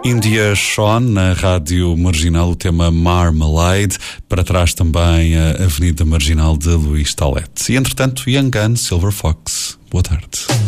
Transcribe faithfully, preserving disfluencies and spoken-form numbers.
India Shawn, na Rádio Marginal, o tema Marmalade, para trás também a Avenida Marginal de Luís Tollett. E entretanto, Young Gun, Silver Fox. Boa tarde.